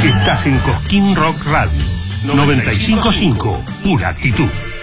Estás en Cosquín Rock Radio 95.5, pura actitud.